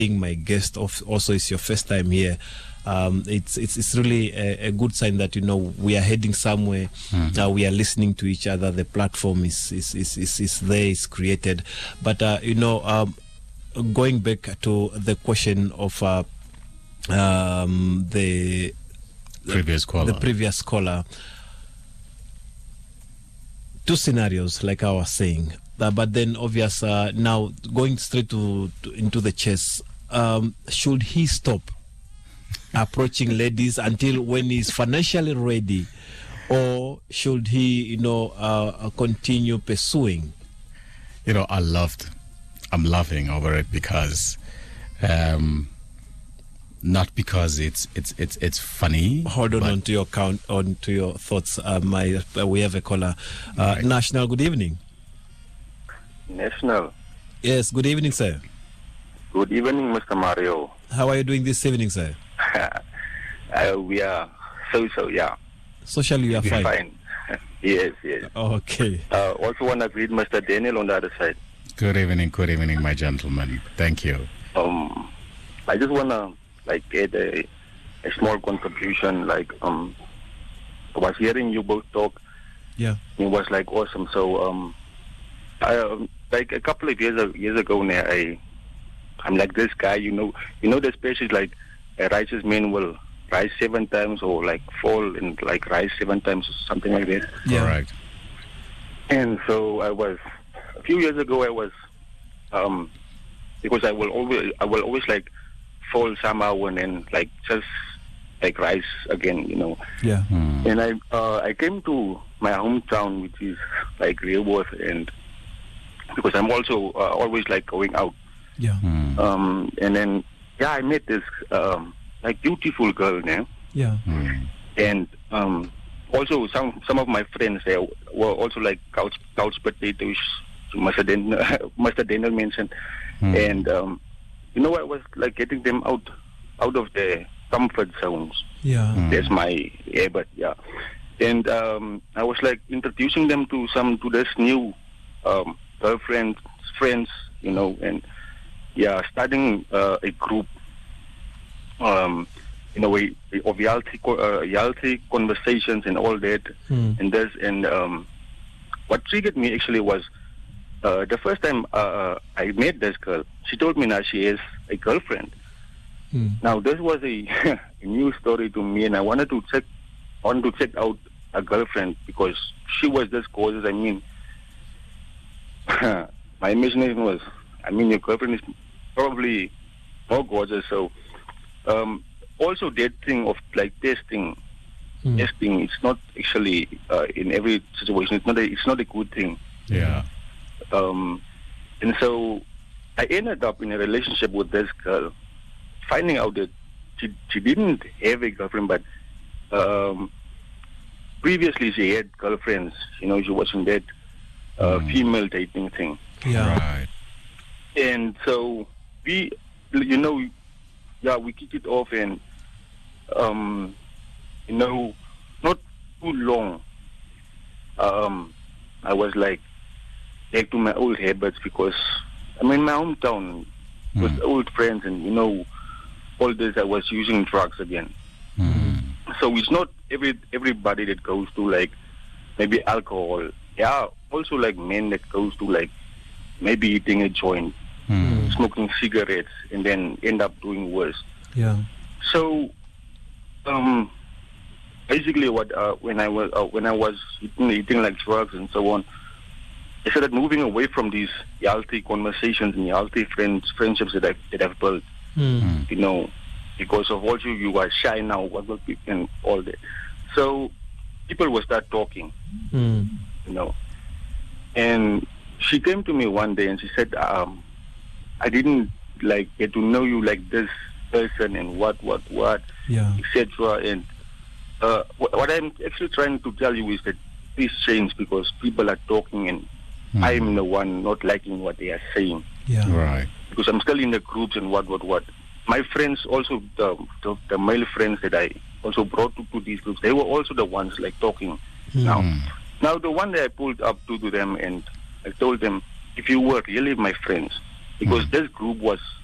being my guest. Also, it's your first time here. It's really a good sign that we are heading somewhere. We are listening to each other. The platform is there, is created. But going back to the question of the previous caller, two scenarios, like I was saying. But then, obvious, now going straight into the chess, should he stop approaching ladies until when he's financially ready, or should he, continue pursuing? I'm laughing over it because, not because it's funny. Hold on to your thoughts. We have a caller. Right. National, good evening. National. Yes, good evening, sir. Good evening, Mr. Mario. How are you doing this evening, sir? We are so, yeah. Socially, you are fine. Fine. Yes. Okay. Also want to greet Mr. Daniel on the other side. Good evening, my gentleman. Thank you. I just want to add a small contribution. I was hearing you both talk. Yeah. It was awesome. So I a couple of years ago now, I'm like this guy. The species a righteous man will rise 7 times or fall and rise 7 times or something like that. Yeah. Correct. And so a few years ago I was because I will always fall somehow and then just rise again, Yeah. And I came to my hometown, which is Rehoboth, and because I'm also always going out. Yeah. And then I met this beautiful girl now. Yeah. And also some of my friends, they were also couch potatoes, Mr. Daniel mentioned. And I was getting them out of their comfort zones. Yeah. That's my but yeah. And I was introducing them to this new girlfriends, friends, and starting a group of healthy conversations and all that. And what triggered me actually was the first time I met this girl. She told me now she has a girlfriend. Now this was a new story to me, and I wanted to check out a girlfriend because she was this gorgeous. I mean, my imagination was, your girlfriend is probably more gorgeous. So also that thing of testing, it's not actually in every situation. It's not a good thing. Yeah. And so I ended up in a relationship with this girl, finding out that she didn't have a girlfriend, but previously she had girlfriends. She was in that female dating thing. Yeah. Right. And so we kicked it off, and not too long. I was back to my old habits because I'm in my hometown with old friends, and all this. I was using drugs again. So it's not everybody that goes to maybe alcohol. Yeah, also men that goes to maybe eating a joint, smoking cigarettes, and then end up doing worse. Yeah. So basically, when I was eating drugs and so on, I started moving away from these healthy conversations and healthy friendships that I've built. Because of also you are shy now, and all that. So people will start talking, And she came to me one day and she said, I didn't get to know you like this person and what, Yeah. etc. And what I'm actually trying to tell you is that please change because people are talking and I'm the one not liking what they are saying. Yeah. Right. Because I'm still in the groups and what. My friends also, the male friends that I also brought to these groups, they were also the ones talking. Now the one that I pulled up to them and I told them, if you were really my friends, because this group was